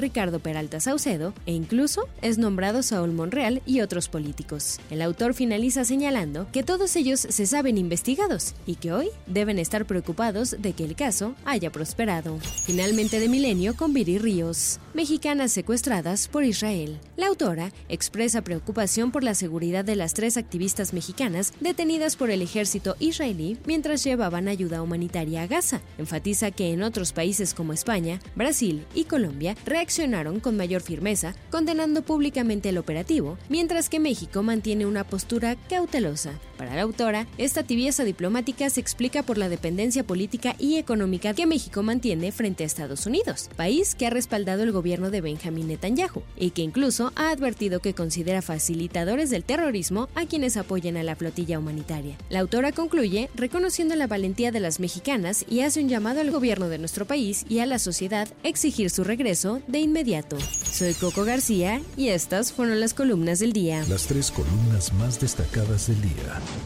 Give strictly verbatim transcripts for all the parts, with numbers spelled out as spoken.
Ricardo Peralta Saucedo e incluso es nombrado Saúl Monreal y otros políticos. El autor finaliza señalando que todos ellos se saben investigados y que hoy deben estar preocupados de que el caso haya prosperado. Finalmente de Milenio con Viri Ríos. Mexicanas secuestradas por Israel. La autora expresa preocupación por la seguridad de las tres activistas mexicanas detenidas por el ejército israelí mientras llevaban ayuda humanitaria a Gaza. Enfatiza que en otros países como España, Brasil y Colombia reaccionaron con mayor firmeza, condenando públicamente el operativo, mientras que México mantiene una postura cautelosa. Para la autora, esta tibieza diplomática se explica por la dependencia política y económica que México mantiene frente a Estados Unidos, país que ha respaldado el gobierno de Benjamín Netanyahu y que incluso ha advertido que considera facilitadores del terrorismo a quienes apoyan a la flotilla humanitaria. La autora concluye reconociendo la valentía de las mexicanas y hace un llamado al gobierno de nuestro país y a la sociedad a exigir su regreso de inmediato. Soy Coco García y estas fueron las columnas del día. Las tres columnas más destacadas del día.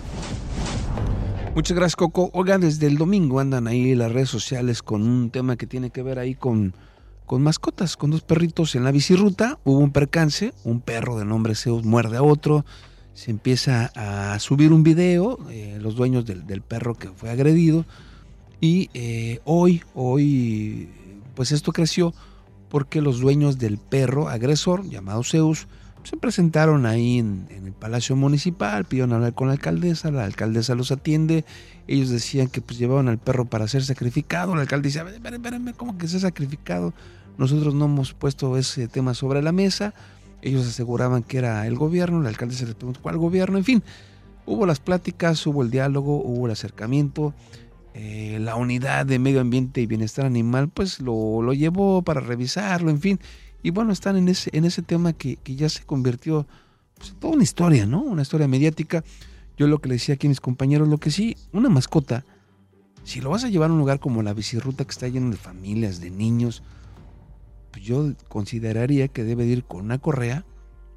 Muchas gracias, Coco. Oiga, desde el domingo andan ahí las redes sociales con un tema que tiene que ver ahí con, con mascotas, con dos perritos en la bicirruta. Hubo un percance, un perro de nombre Zeus muerde a otro, se empieza a subir un video, eh, los dueños del, del perro que fue agredido, y eh, hoy, hoy, pues esto creció porque los dueños del perro agresor, llamado Zeus, se presentaron ahí en, en el Palacio Municipal, pidieron hablar con la alcaldesa, la alcaldesa los atiende, ellos decían que pues llevaban al perro para ser sacrificado, la alcalde dice, espérenme, espérenme, ¿cómo que sea sacrificado? Nosotros no hemos puesto ese tema sobre la mesa, ellos aseguraban que era el gobierno, la alcaldesa se les preguntó, ¿cuál gobierno? En fin, hubo las pláticas, hubo el diálogo, hubo el acercamiento, eh, la unidad de medio ambiente y bienestar animal pues lo, lo llevó para revisarlo, en fin. Y bueno, están en ese, en ese tema que, que ya se convirtió pues, en toda una historia, ¿no? Una historia mediática. Yo lo que le decía aquí a mis compañeros, lo que sí, una mascota, si lo vas a llevar a un lugar como la bicirruta que está lleno de familias, de niños, pues yo consideraría que debe de ir con una correa.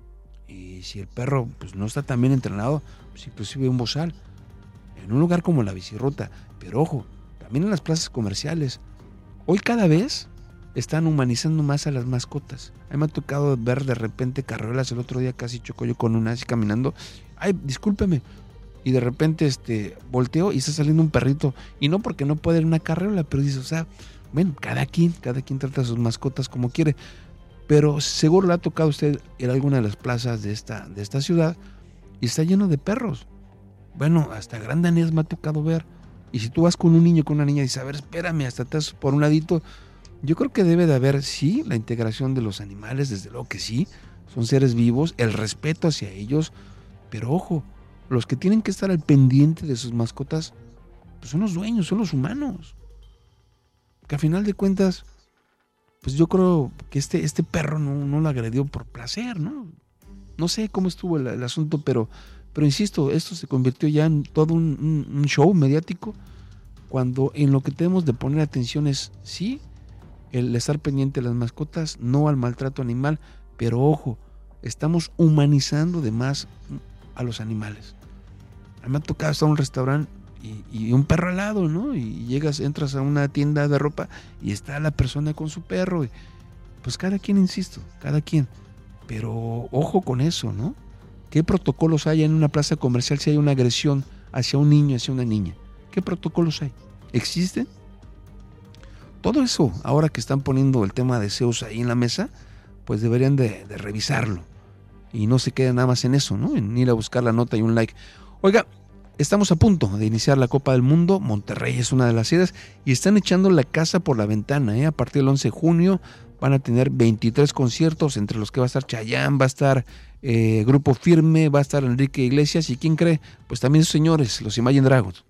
Y si el perro pues, no está tan bien entrenado, pues inclusive un bozal. En un lugar como la bicirruta. Pero ojo, también en las plazas comerciales. Hoy cada vez están humanizando más a las mascotas. A mí me ha tocado ver de repente carreras. El otro día casi chocó yo con una así caminando. Ay, discúlpeme. Y de repente este volteo y está saliendo un perrito. Y no porque no puede ir una carrera, pero dice, o sea, bueno, cada quien, cada quien trata a sus mascotas como quiere. Pero seguro le ha tocado a usted ir a alguna de las plazas de esta, de esta ciudad y está lleno de perros. Bueno, hasta gran danés me ha tocado ver. Y si tú vas con un niño, con una niña y dices, a ver, espérame, hasta te das por un ladito. Yo creo que debe de haber, sí, la integración de los animales, desde luego que sí, son seres vivos, el respeto hacia ellos, pero ojo, los que tienen que estar al pendiente de sus mascotas, pues son los dueños, son los humanos. Que a final de cuentas, pues yo creo que este, este perro no, no lo agredió por placer, ¿no? No sé cómo estuvo el, el asunto, pero, pero insisto, esto se convirtió ya en todo un, un, un show mediático, cuando en lo que tenemos de poner atención es, sí, el estar pendiente de las mascotas, no al maltrato animal, pero ojo, estamos humanizando de más a los animales. A mí me ha tocado estar en un restaurante y, y un perro al lado, ¿no? Y llegas, entras a una tienda de ropa y está la persona con su perro. Y, pues cada quien, insisto, cada quien. Pero ojo con eso, ¿no? ¿Qué protocolos hay en una plaza comercial si hay una agresión hacia un niño, hacia una niña? ¿Qué protocolos hay? ¿Existen? Todo eso, ahora que están poniendo el tema de Zeus ahí en la mesa, pues deberían de, de revisarlo. Y no se queden nada más en eso, ¿no? En ir a buscar la nota y un like. Oiga, estamos a punto de iniciar la Copa del Mundo. Monterrey es una de las sedes y están echando la casa por la ventana, ¿eh? A partir del once de junio van a tener veintitrés conciertos, entre los que va a estar Chayanne, va a estar eh, Grupo Firme, va a estar Enrique Iglesias. ¿Y quién cree? Pues también sus señores, los Imagine Dragons.